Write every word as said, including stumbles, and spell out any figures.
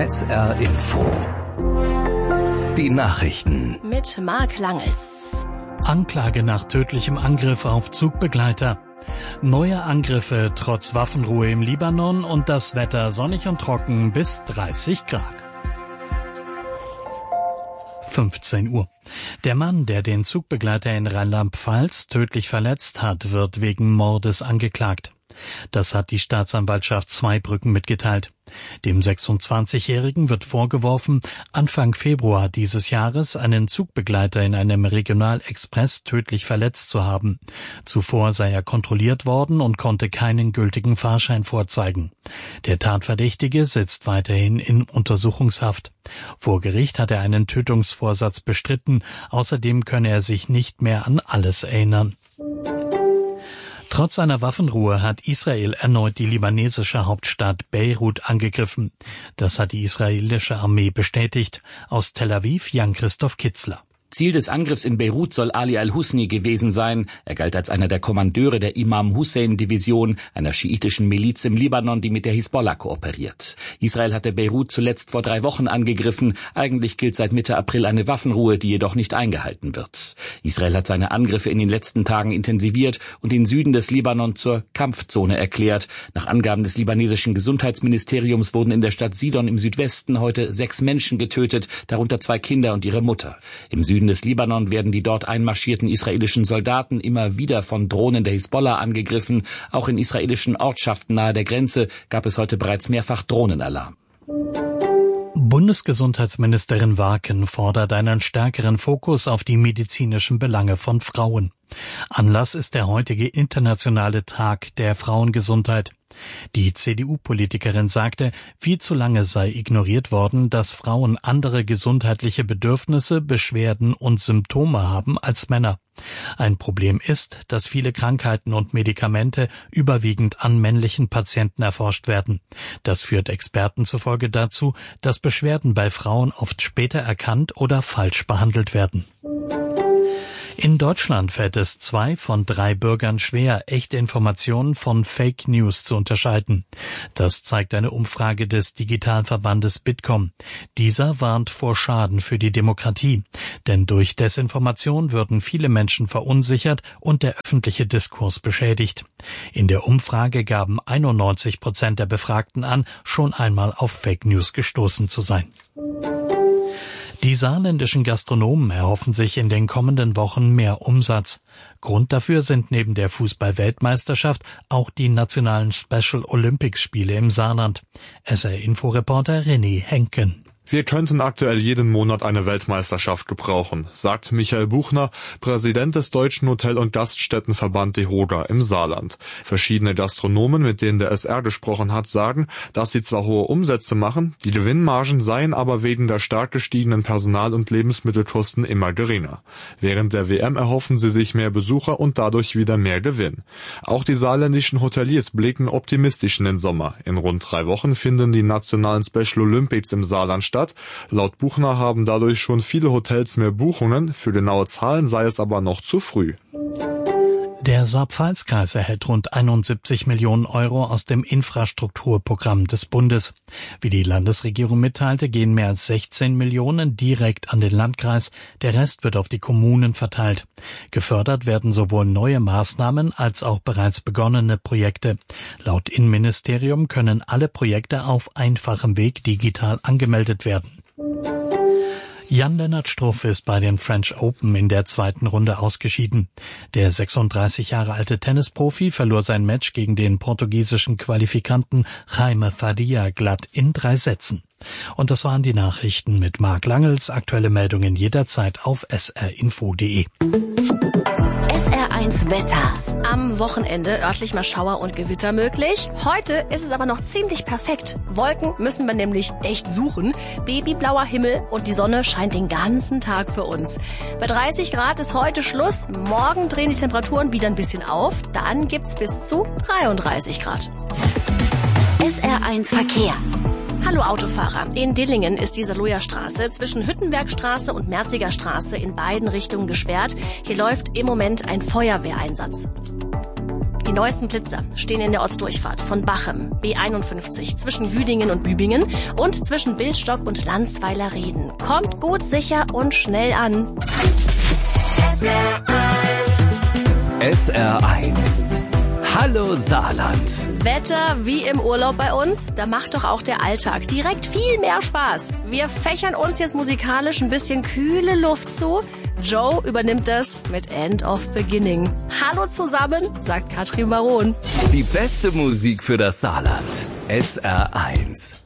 S R Info. Die Nachrichten. Mit Marc Langels. Anklage nach tödlichem Angriff auf Zugbegleiter. Neue Angriffe trotz Waffenruhe im Libanon und das Wetter sonnig und trocken bis dreißig Grad. fünfzehn Uhr. Der Mann, der den Zugbegleiter in Rheinland-Pfalz tödlich verletzt hat, wird wegen Mordes angeklagt. Das hat die Staatsanwaltschaft Zweibrücken mitgeteilt. Dem sechsundzwanzigjährigen wird vorgeworfen, Anfang Februar dieses Jahres einen Zugbegleiter in einem Regionalexpress tödlich verletzt zu haben. Zuvor sei er kontrolliert worden und konnte keinen gültigen Fahrschein vorzeigen. Der Tatverdächtige sitzt weiterhin in Untersuchungshaft. Vor Gericht hat er einen Tötungsvorsatz bestritten. Außerdem könne er sich nicht mehr an alles erinnern. Trotz einer Waffenruhe hat Israel erneut die libanesische Hauptstadt Beirut angegriffen. Das hat die israelische Armee bestätigt. Aus Tel Aviv Jan-Christoph Kitzler. Ziel des Angriffs in Beirut soll Ali al-Husni gewesen sein. Er galt als einer der Kommandeure der Imam-Hussein-Division, einer schiitischen Miliz im Libanon, die mit der Hisbollah kooperiert. Israel hatte Beirut zuletzt vor drei Wochen angegriffen. Eigentlich gilt seit Mitte April eine Waffenruhe, die jedoch nicht eingehalten wird. Israel hat seine Angriffe in den letzten Tagen intensiviert und den Süden des Libanon zur Kampfzone erklärt. Nach Angaben des libanesischen Gesundheitsministeriums wurden in der Stadt Sidon im Südwesten heute sechs Menschen getötet, darunter zwei Kinder und ihre Mutter. Im Süden des Libanon werden die dort einmarschierten israelischen Soldaten immer wieder von Drohnen der Hisbollah angegriffen. Auch in israelischen Ortschaften nahe der Grenze gab es heute bereits mehrfach Drohnenalarm. Bundesgesundheitsministerin Warken fordert einen stärkeren Fokus auf die medizinischen Belange von Frauen. Anlass ist der heutige internationale Tag der Frauengesundheit. Die C D U-Politikerin sagte, viel zu lange sei ignoriert worden, dass Frauen andere gesundheitliche Bedürfnisse, Beschwerden und Symptome haben als Männer. Ein Problem ist, dass viele Krankheiten und Medikamente überwiegend an männlichen Patienten erforscht werden. Das führt Experten zufolge dazu, dass Beschwerden bei Frauen oft später erkannt oder falsch behandelt werden. In Deutschland fällt es zwei von drei Bürgern schwer, echte Informationen von Fake News zu unterscheiden. Das zeigt eine Umfrage des Digitalverbandes Bitkom. Dieser warnt vor Schaden für die Demokratie. Denn durch Desinformation würden viele Menschen verunsichert und der öffentliche Diskurs beschädigt. In der Umfrage gaben einundneunzig Prozent der Befragten an, schon einmal auf Fake News gestoßen zu sein. Die saarländischen Gastronomen erhoffen sich in den kommenden Wochen mehr Umsatz. Grund dafür sind neben der Fußball-Weltmeisterschaft auch die nationalen Special Olympics Spiele im Saarland. S R-Info-Reporter René Henken. Wir könnten aktuell jeden Monat eine Weltmeisterschaft gebrauchen, sagt Michael Buchner, Präsident des Deutschen Hotel- und Gaststättenverband DEHOGA im Saarland. Verschiedene Gastronomen, mit denen der S R gesprochen hat, sagen, dass sie zwar hohe Umsätze machen, die Gewinnmargen seien aber wegen der stark gestiegenen Personal- und Lebensmittelkosten immer geringer. Während der W M erhoffen sie sich mehr Besucher und dadurch wieder mehr Gewinn. Auch die saarländischen Hoteliers blicken optimistisch in den Sommer. In rund drei Wochen finden die nationalen Special Olympics im Saarland statt. Laut Buchner haben dadurch schon viele Hotels mehr Buchungen, für genaue Zahlen sei es aber noch zu früh. Der Saar-Pfalz-Kreis erhält rund einundsiebzig Millionen Euro aus dem Infrastrukturprogramm des Bundes. Wie die Landesregierung mitteilte, gehen mehr als sechzehn Millionen direkt an den Landkreis, der Rest wird auf die Kommunen verteilt. Gefördert werden sowohl neue Maßnahmen als auch bereits begonnene Projekte. Laut Innenministerium können alle Projekte auf einfachem Weg digital angemeldet werden. Jan-Lennart Struff ist bei den French Open in der zweiten Runde ausgeschieden. Der sechsunddreißig Jahre alte Tennisprofi verlor sein Match gegen den portugiesischen Qualifikanten Jaime Faria glatt in drei Sätzen. Und das waren die Nachrichten mit Marc Langels. Aktuelle Meldungen jederzeit auf s r info punkt d e. S R eins Wetter. Am Wochenende örtlich mal Schauer und Gewitter möglich. Heute ist es aber noch ziemlich perfekt. Wolken müssen wir nämlich echt suchen. Babyblauer Himmel und die Sonne scheint den ganzen Tag für uns. Bei dreißig Grad ist heute Schluss. Morgen drehen die Temperaturen wieder ein bisschen auf. Dann gibt's bis zu dreiunddreißig Grad. S R eins Verkehr. Hallo Autofahrer. In Dillingen ist die Saloja-Straße zwischen Hüttenbergstraße und Merziger Straße in beiden Richtungen gesperrt. Hier läuft im Moment ein Feuerwehreinsatz. Die neuesten Blitzer stehen in der Ortsdurchfahrt von Bachem, B einundfünfzig, zwischen Güdingen und Bübingen und zwischen Billstock und Landsweiler-Reden. Kommt gut, sicher und schnell an. S R eins. Hallo Saarland. Wetter wie im Urlaub bei uns, da macht doch auch der Alltag direkt viel mehr Spaß. Wir fächern uns jetzt musikalisch ein bisschen kühle Luft zu. Joe übernimmt das mit End of Beginning. Hallo zusammen, sagt Katrin Baron. Die beste Musik für das Saarland. S R eins.